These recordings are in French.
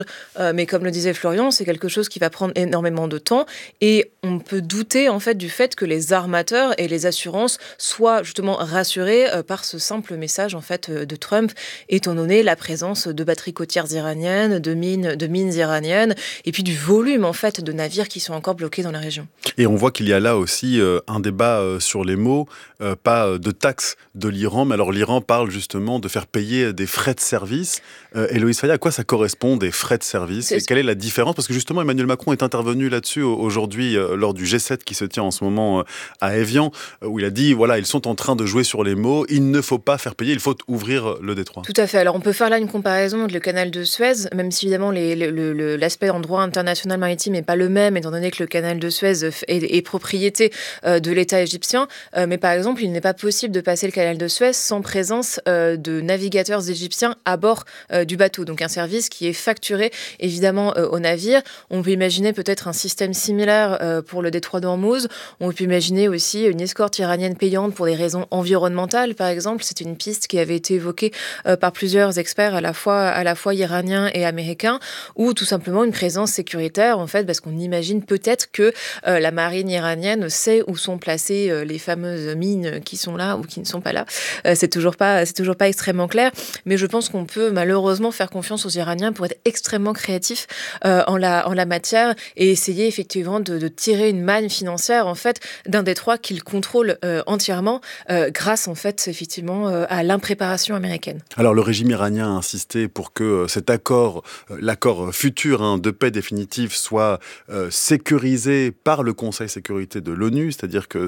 Mais comme le disait Florian, c'est quelque chose qui va prendre énormément de temps et on peut douter en fait du fait que les armateurs et les assurances soient justement rassurés par ce simple message en fait de Trump, étant donné la présence de batteries côtières iraniennes, de mines iraniennes et puis du volume en fait de navires qui sont encore bloqués dans la région. Et on voit qu'il y a là aussi un débat sur les mots, pas de taxes de l'Iran, mais alors l'Iran parle justement de faire payer des frais de service. Héloïse Fayet, à quoi ça correspond des frais de service et quelle est la différence? Parce que justement Emmanuel Macron est intervenu là-dessus aujourd'hui lors du G7 qui se tient en ce moment à Évian, où il a dit, voilà, ils sont en train de jouer sur les mots, il ne faut pas faire payer, il faut ouvrir le détroit. Tout à fait. Alors on peut faire là une comparaison avec le canal de Suez, même si évidemment l'aspect en droit international maritime n'est pas le même, étant donné que le canal de Suez est propriété de l'État égyptien. Mais par exemple, il n'est pas possible de passer le canal de Suez sans présence de navigateurs égyptiens à bord du bateau. Donc un service qui est facturé évidemment au navire. On peut imaginer peut-être un système similaire pour le détroit d'Ormuz. On peut imaginer aussi une escorte iranienne payante pour des raisons environnementales, par exemple. C'est une piste qui avait été évoquée par plusieurs experts à la fois iraniens et américains, ou tout simplement une présence sécuritaire, en fait, parce qu'on imagine peut-être que la marine iranienne sait où sont placées les fameuses mines qui sont là ou qui ne sont pas là. C'est toujours pas extrêmement clair, mais je pense qu'on peut malheureusement faire confiance aux Iraniens pour être extrêmement créatifs en la matière et essayer effectivement de tirer une manne financière en fait d'un détroit qu'ils contrôlent entièrement grâce en fait effectivement à l'impréparation américaine. Alors le régime iranien a insisté pour que cet accord, l'accord futur de paix définitive soit sécurisé par le Conseil de sécurité de l'ONU, c'est-à-dire que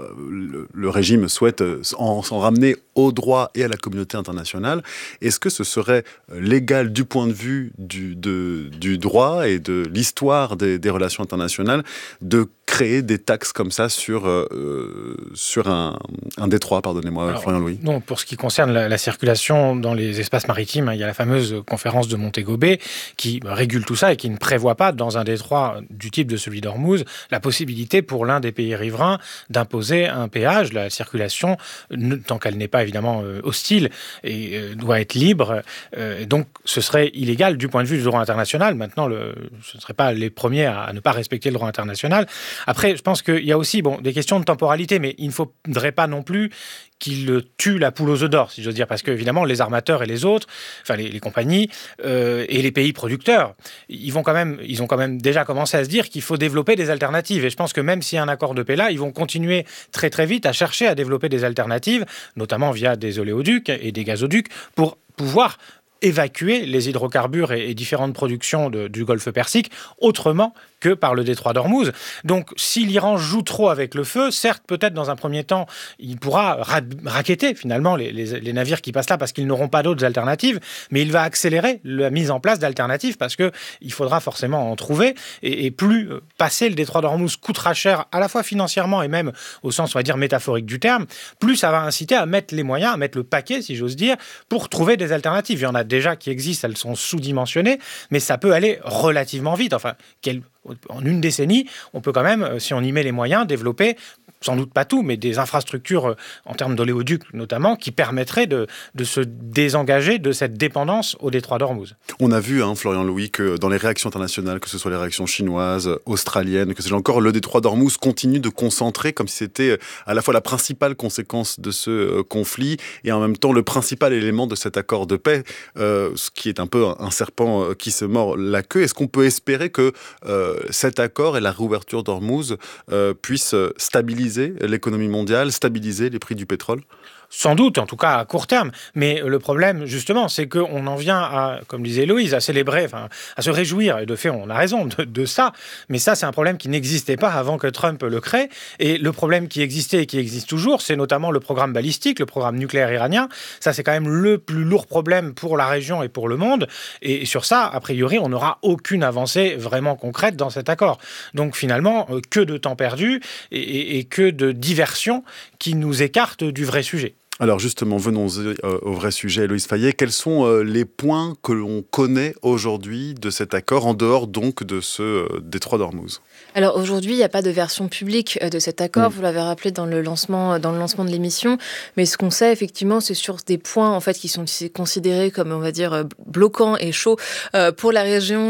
le régime souhaite s'en ramener au droit et à la communauté internationale. Est-ce que ce serait légal du point de vue du droit et de l'histoire des relations internationales de créer des taxes comme ça sur un détroit, pardonnez-moi, Florian Louis? Non, pour ce qui concerne la circulation dans les espaces maritimes, il y a la fameuse conférence de Montego Bay qui régule tout ça et qui ne prévoit pas, dans un détroit du type de celui d'Ormuz, la possibilité pour l'un des pays riverains d'imposer un péage. La circulation, tant qu'elle n'est pas évidemment hostile, et doit être libre. Donc, ce serait illégal du point de vue du droit international. Maintenant, ce ne serait pas les premiers à ne pas respecter le droit international. Après, je pense qu'il y a aussi des questions de temporalité, mais il ne faudrait pas non plus qu'il tue la poule aux œufs d'or, si j'ose dire, parce qu'évidemment, les armateurs et les autres, enfin les compagnies et les pays producteurs, ils ont quand même déjà commencé à se dire qu'il faut développer des alternatives. Et je pense que même s'il y a un accord de paix là, ils vont continuer très très vite à chercher à développer des alternatives, notamment via des oléoducs et des gazoducs, pour pouvoir évacuer les hydrocarbures et différentes productions du Golfe Persique autrement que par le détroit d'Ormuz. Donc, si l'Iran joue trop avec le feu, certes, peut-être dans un premier temps, il pourra racketter finalement les navires qui passent là parce qu'ils n'auront pas d'autres alternatives, mais il va accélérer la mise en place d'alternatives parce qu'il faudra forcément en trouver. Et plus passer le détroit d'Ormuz coûtera cher à la fois financièrement et même au sens, on va dire, métaphorique du terme, plus ça va inciter à mettre les moyens, à mettre le paquet, si j'ose dire, pour trouver des alternatives. Il y en a déjà qui existent, elles sont sous-dimensionnées, mais ça peut aller relativement vite. Enfin, en une décennie, on peut quand même, si on y met les moyens, développer, sans doute pas tout, mais des infrastructures en termes d'oléoducs notamment, qui permettraient de se désengager de cette dépendance au détroit d'Ormuz. On a vu, Florian Louis, que dans les réactions internationales, que ce soit les réactions chinoises, australiennes, que c'est encore le détroit d'Ormuz continue de concentrer comme si c'était à la fois la principale conséquence de ce conflit et en même temps le principal élément de cet accord de paix, ce qui est un peu un serpent qui se mord la queue. Est-ce qu'on peut espérer que cet accord et la réouverture d'Ormuz puissent stabiliser l'économie mondiale, stabiliser les prix du pétrole? Sans doute, en tout cas à court terme. Mais le problème, justement, c'est qu'on en vient à, comme disait Héloïse, à célébrer, à se réjouir. Et de fait, on a raison de ça. Mais ça, c'est un problème qui n'existait pas avant que Trump le crée. Et le problème qui existait et qui existe toujours, c'est notamment le programme balistique, le programme nucléaire iranien. Ça, c'est quand même le plus lourd problème pour la région et pour le monde. Et sur ça, a priori, on n'aura aucune avancée vraiment concrète dans cet accord. Donc finalement, que de temps perdu et que de diversion qui nous écartent du vrai sujet. Alors justement, venons au vrai sujet, Héloïse Fayet. Quels sont les points que l'on connaît aujourd'hui de cet accord, en dehors donc de ce détroit d'Ormuz? Alors aujourd'hui, il n'y a pas de version publique de cet accord, vous l'avez rappelé dans le lancement de l'émission, mais ce qu'on sait effectivement, c'est sur des points en fait qui sont considérés comme, on va dire, bloquants et chauds pour la région